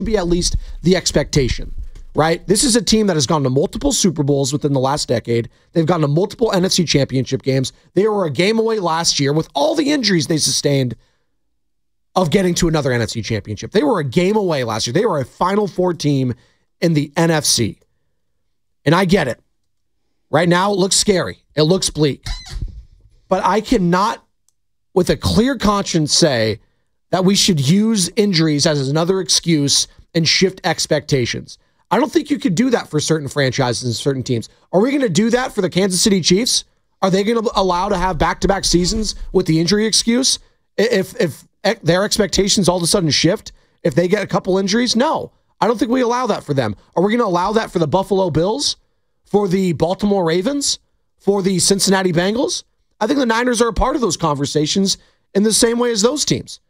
be at least the expectation, right? This is a team that has gone to multiple Super Bowls within the last decade. They've gone to multiple NFC championship games. They were a game away last year with all the injuries they sustained of getting to another NFC championship. They were a game away last year. They were a Final Four team in the NFC. And I get it. Right now, it looks scary. It looks bleak. But I cannot, with a clear conscience, say that we should use injuries as another excuse and shift expectations. I don't think you could do that for certain franchises and certain teams. Are we going to do that for the Kansas City Chiefs? Are they going to allow to have back-to-back seasons with the injury excuse? If their expectations all of a sudden shift, if they get a couple injuries? No, I don't think we allow that for them. Are we going to allow that for the Buffalo Bills, for the Baltimore Ravens, for the Cincinnati Bengals? I think the Niners are a part of those conversations in the same way as those teams.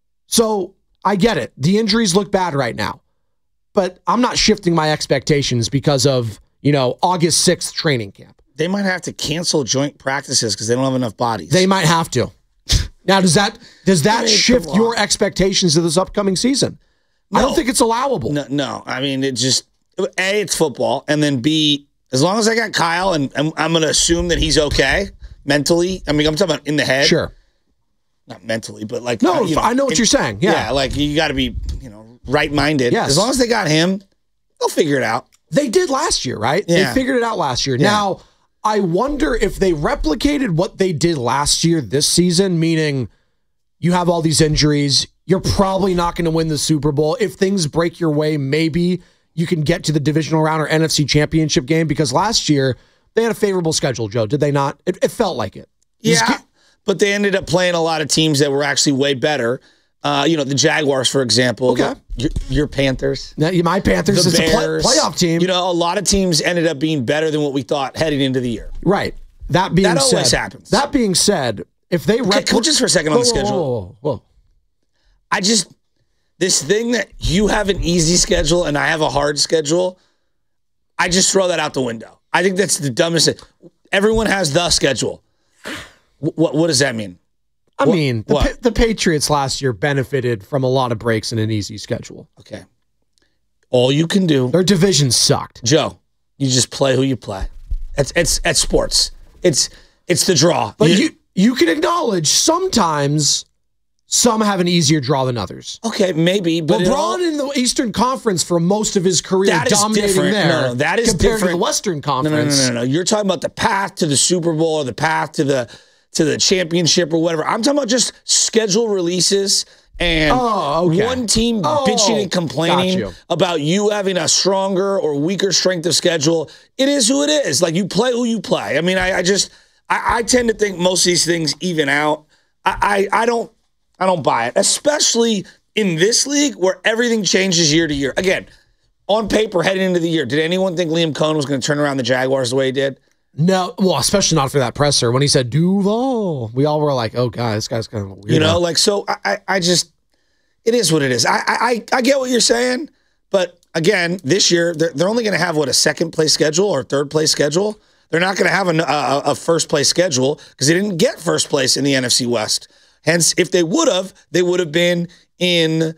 So I get it. The injuries look bad right now, but I'm not shifting my expectations because of, August 6th training camp. They might have to cancel joint practices because they don't have enough bodies. They might have to. Now, does that shift your expectations of this upcoming season? No. I don't think it's allowable. No. I mean, it just, A, it's football, and then B, as long as I got Kyle, and I'm going to assume that he's okay mentally. I mean, I'm talking about in the head. Sure. Not mentally, but like. No, I know what you're saying. Yeah, like you got to be, right-minded. Yes. As long as they got him, they'll figure it out. They did last year, right? Yeah. They figured it out last year. Yeah. Now, I wonder if they replicated what they did last year this season, meaning you have all these injuries. You're probably not going to win the Super Bowl. If things break your way, maybe you can get to the divisional round or NFC championship game, because last year they had a favorable schedule, Joe. Did they not? It felt like it. Yeah, but they ended up playing a lot of teams that were actually way better. The Jaguars, for example. Okay. Your Panthers. Now, my Panthers is a playoff team. A lot of teams ended up being better than what we thought heading into the year. Right. That always happens. That being said, if they just for a second on the schedule. Whoa. This thing that you have an easy schedule and I have a hard schedule, I just throw that out the window. I think that's the dumbest thing. Everyone has the schedule. What does that mean? The Patriots last year benefited from a lot of breaks and an easy schedule. Okay. All you can do. Their division sucked. Joe, you just play who you play. It's sports. It's the draw. But you can acknowledge sometimes some have an easier draw than others. Okay, maybe. But LeBron in the Eastern Conference for most of his career dominating there. No, that is compared different to the Western Conference. No. You're talking about the path to the Super Bowl or the path to the championship or whatever. I'm talking about just schedule releases and one team bitching and complaining about you having a stronger or weaker strength of schedule. It is who it is. Like, you play who you play. I mean, I tend to think most of these things even out. I don't buy it, especially in this league where everything changes year to year. Again, on paper heading into the year, did anyone think Liam Cohen was going to turn around the Jaguars the way he did? No, well, especially not for that presser. When he said Duval, we all were like, oh, God, this guy's kind of weird. So I just, it is what it is. I get what you're saying, but again, this year, they're only going to have, a second-place schedule or third-place schedule? They're not going to have a first-place schedule because they didn't get first place in the NFC West. Hence, if they would have been in,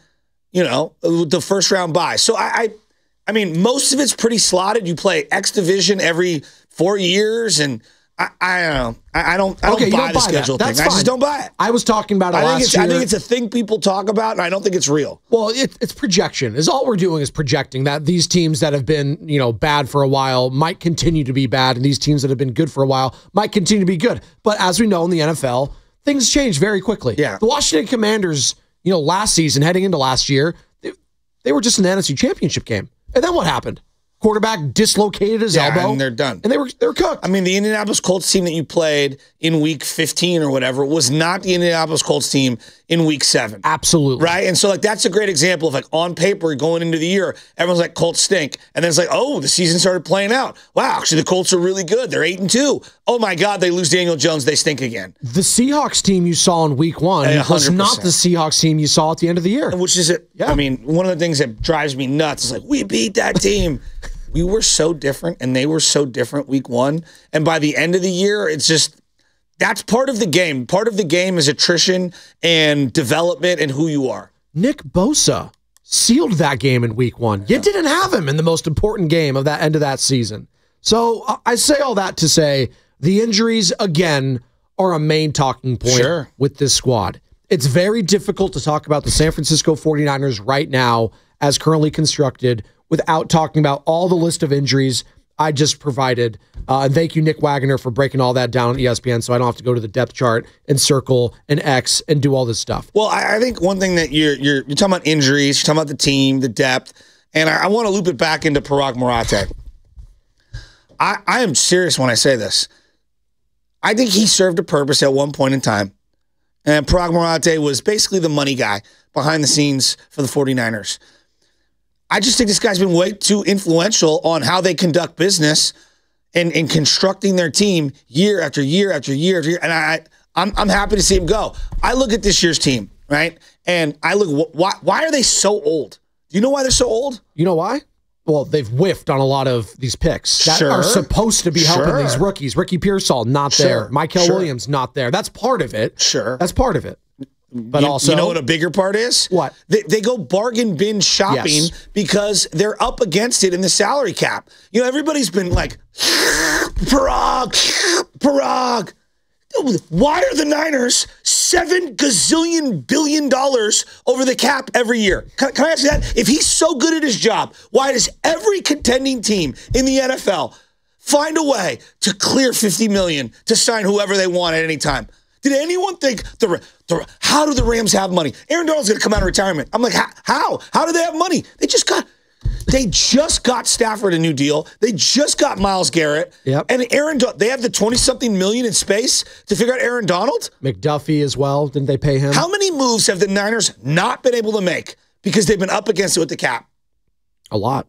the first-round bye. So, I mean, most of it's pretty slotted. You play X division every 4 years, and I don't know. I don't buy the schedule thing. I just don't buy it. I was talking about it last year. I think it's a thing people talk about, and I don't think it's real. Well, it's projection. All we're doing is projecting that these teams that have been, bad for a while might continue to be bad, and these teams that have been good for a while might continue to be good. But as we know in the NFL, things change very quickly. Yeah. The Washington Commanders, last season, heading into last year, they were just in the NFC Championship game. And then what happened? Quarterback dislocated his elbow. And they're done. And they were cooked. I mean, the Indianapolis Colts team that you played in week 15 or whatever was not the Indianapolis Colts team in week 7. Absolutely. Right? And so, that's a great example of, on paper, going into the year, everyone's like, Colts stink. And then it's like, oh, the season started playing out. Wow, actually, the Colts are really good. They're 8-2. Oh, my God, they lose Daniel Jones. They stink again. The Seahawks team you saw in week 1 was not the Seahawks team you saw at the end of the year. Which is it. Yeah. I mean, one of the things that drives me nuts is we beat that team. We were so different, and they were so different week 1. And by the end of the year, it's just, that's part of the game. Part of the game is attrition and development and who you are. Nick Bosa sealed that game in week 1. You didn't have him in the most important game of that end of that season. So I say all that to say the injuries, again, are a main talking point with this squad. It's very difficult to talk about the San Francisco 49ers right now as currently constructed without talking about all the list of injuries I just provided. And thank you, Nick Wagner, for breaking all that down on ESPN so I don't have to go to the depth chart and circle and X and do all this stuff. Well, I think one thing that you're talking about injuries, you're talking about the team, the depth, and I want to loop it back into Parag Marathe. I am serious when I say this. I think he served a purpose at one point in time, and Parag Marathe was basically the money guy behind the scenes for the 49ers. I just think this guy's been way too influential on how they conduct business and constructing their team year after year after year after year. And I'm happy to see him go. I look at this year's team, right? And I look, why are they so old? Do you know why they're so old? You know why? Well, they've whiffed on a lot of these picks that are supposed to be helping these rookies. Ricky Pearsall, not there. Michael Williams, not there. That's part of it. That's part of it. But also, you know what a bigger part is? What? They go bargain bin shopping because they're up against it in the salary cap. You know, everybody's been like, Parag. Why are the Niners $7 gazillion billion over the cap every year? Can I ask you that? If he's so good at his job, why does every contending team in the NFL find a way to clear $50 million to sign whoever they want at any time? Did anyone think how do the Rams have money? Aaron Donald's going to come out of retirement. I'm like, how? How do they have money? They just got Stafford a new deal. They just got Myles Garrett. Yep. And they have the 20-something million in space to figure out Aaron Donald. McDuffie as well. Didn't they pay him? How many moves have the Niners not been able to make because they've been up against it with the cap? A lot.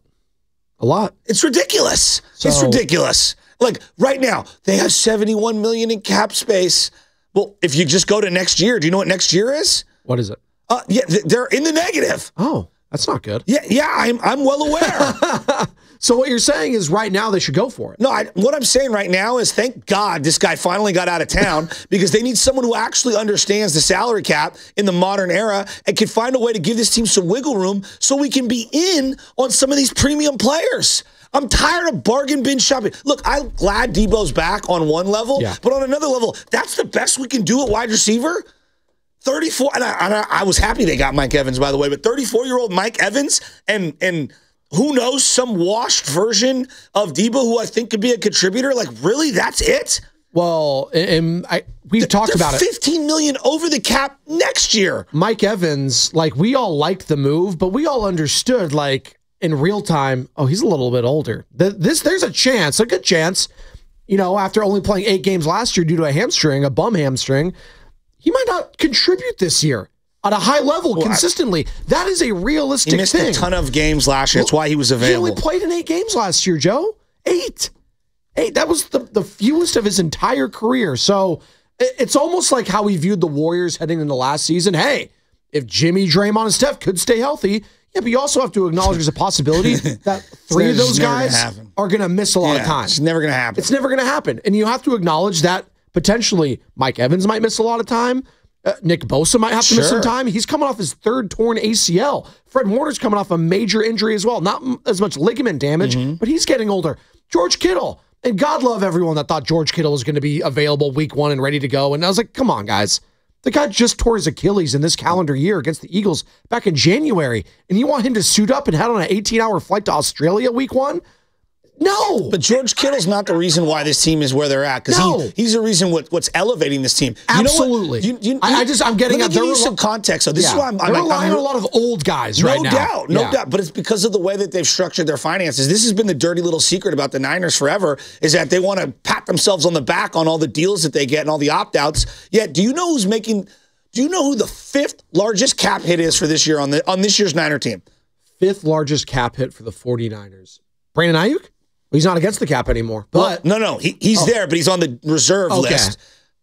It's ridiculous. It's ridiculous. Like right now, they have $71 million in cap space. Well, if you just go to next year, do you know what next year is? What is it? They're in the negative. Oh, that's not good. Yeah, I'm well aware. So what you're saying is right now they should go for it. No, what I'm saying right now is thank God this guy finally got out of town because they need someone who actually understands the salary cap in the modern era and can find a way to give this team some wiggle room so we can be in on some of these premium players. I'm tired of bargain bin shopping. Look, I'm glad Debo's back on one level, but on another level, that's the best we can do at wide receiver. 34, and I was happy they got Mike Evans, by the way, but 34-year-old Mike Evans and who knows, some washed version of Debo who I think could be a contributor. Like, really, that's it? Well, we've talked about it. $15 million over the cap next year. Mike Evans, like, we all liked the move, but we all understood, like, in real time, oh, he's a little bit older. There's a chance, a good chance, you know, after only playing 8 games last year due to a bum hamstring, he might not contribute this year at a high level consistently. That is a realistic thing. He missed a ton of games last year. That's why he was available. He only played in 8 games last year, Joe. 8. That was the fewest of his entire career. So it's almost like how we viewed the Warriors heading into last season. Hey, if Jimmy, Draymond, and Steph could stay healthy, yeah, but you also have to acknowledge there's a possibility that 3 of those guys are going to miss a lot of time. It's never going to happen. It's never going to happen. And you have to acknowledge that potentially Mike Evans might miss a lot of time. Nick Bosa might have to miss some time. He's coming off his 3rd torn ACL. Fred Warner's coming off a major injury as well. Not as much ligament damage, but he's getting older. George Kittle. And God love everyone that thought George Kittle was going to be available week 1 and ready to go. And I was like, come on, guys. The guy just tore his Achilles in this calendar year against the Eagles back in January. And you want him to suit up and head on an 18-hour flight to Australia week 1? No. But George Kittle's not the reason why this team is where they're at. Because he's the reason what's elevating this team. Absolutely. You know I'm getting at some context. So this is why they're relying on a lot of old guys right now. No doubt. But it's because of the way that they've structured their finances. This has been the dirty little secret about the Niners forever, is that they want to pat themselves on the back on all the deals that they get and all the opt-outs. Yet, do you know who the 5th largest cap hit is for this year on this year's Niner team? 5th largest cap hit for the 49ers. Brandon Ayuk? He's not against the cap anymore. But no. He's there, but he's on the reserve list.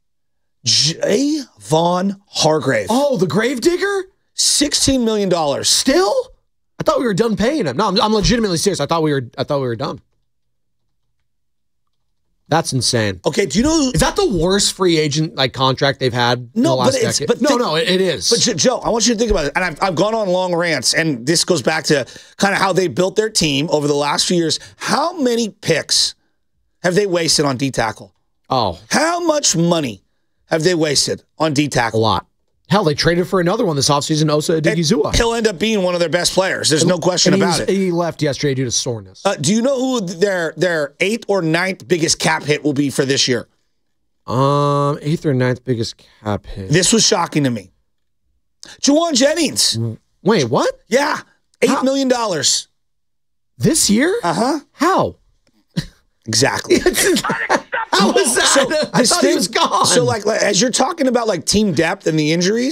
Javon Hargrave. Oh, the gravedigger? $16 million. Still? I thought we were done paying him. No, I'm legitimately serious. I thought we were done. That's insane. Okay, do you know is that the worst free agent contract they've had in the last decade? It is. But Joe, I want you to think about it. And I've gone on long rants, and this goes back to kind of how they built their team over the last few years. How many picks have they wasted on D-tackle? Oh. How much money have they wasted on D-tackle? A lot. Hell, they traded for another one this offseason, Osa Odigizua. He'll end up being one of their best players. There's no question about it. He left yesterday due to soreness. Do you know who their 8th or 9th biggest cap hit will be for this year? 8th or 9th biggest cap hit. This was shocking to me. Juwan Jennings. Wait, what? Yeah, $8 million. This year? Uh-huh. How? Exactly. How was that? I thought he was gone. So, as you're talking about team depth and the injuries,